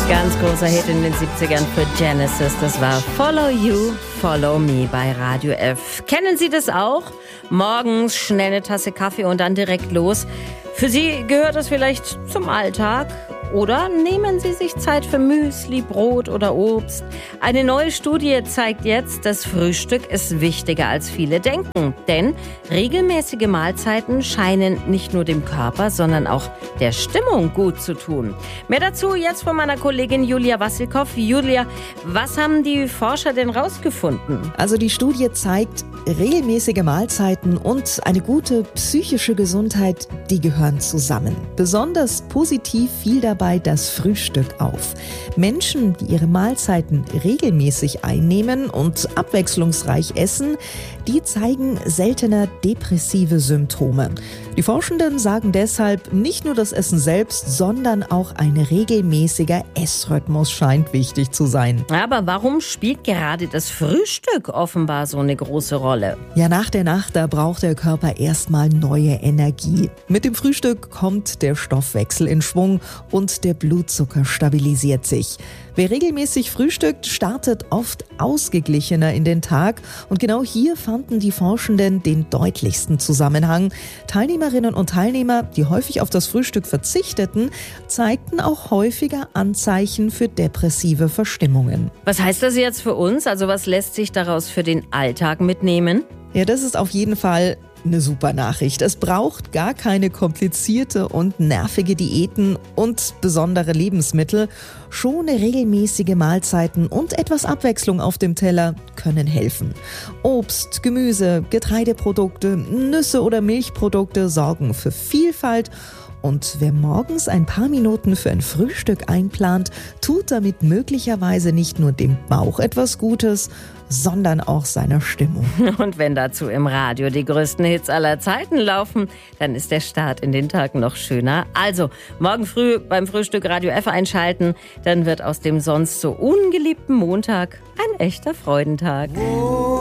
Ganz großer Hit in den 70ern für Genesis. Das war Follow You, Follow Me bei Radio F. Kennen Sie das auch? Morgens schnell eine Tasse Kaffee und dann direkt los. Für Sie gehört das vielleicht zum Alltag. Oder nehmen Sie sich Zeit für Müsli, Brot oder Obst. Eine neue Studie zeigt jetzt, das Frühstück ist wichtiger als viele denken. Denn regelmäßige Mahlzeiten scheinen nicht nur dem Körper, sondern auch der Stimmung gut zu tun. Mehr dazu jetzt von meiner Kollegin Julia Wassilkow. Julia, was haben die Forscher denn rausgefunden? Also die Studie zeigt, regelmäßige Mahlzeiten und eine gute psychische Gesundheit, die gehören zusammen. Besonders positiv fiel dabei das Frühstück auf. Menschen, die ihre Mahlzeiten regelmäßig einnehmen und abwechslungsreich essen, die zeigen seltener depressive Symptome. Die Forschenden sagen deshalb, nicht nur das Essen selbst, sondern auch ein regelmäßiger Essrhythmus scheint wichtig zu sein. Aber warum spielt gerade das Frühstück offenbar so eine große Rolle? Ja, nach der Nacht, da braucht der Körper erstmal neue Energie. Mit dem Frühstück kommt der Stoffwechsel in Schwung und der Blutzucker stabilisiert sich. Wer regelmäßig frühstückt, startet oft ausgeglichener in den Tag. Und genau hier fanden die Forschenden den deutlichsten Zusammenhang. Teilnehmerinnen und Teilnehmer, die häufig auf das Frühstück verzichteten, zeigten auch häufiger Anzeichen für depressive Verstimmungen. Was heißt das jetzt für uns? Also was lässt sich daraus für den Alltag mitnehmen? Ja, das ist auf jeden Fall eine super Nachricht. Es braucht gar keine komplizierte und nervige Diäten und besondere Lebensmittel. Schon regelmäßige Mahlzeiten und etwas Abwechslung auf dem Teller können helfen. Obst, Gemüse, Getreideprodukte, Nüsse oder Milchprodukte sorgen für Vielfalt. Und wer morgens ein paar Minuten für ein Frühstück einplant, tut damit möglicherweise nicht nur dem Bauch etwas Gutes, sondern auch seiner Stimmung. Und wenn dazu im Radio die größten Hits aller Zeiten laufen, dann ist der Start in den Tag noch schöner. Also, morgen früh beim Frühstück Radio F einschalten, dann wird aus dem sonst so ungeliebten Montag ein echter Freudentag.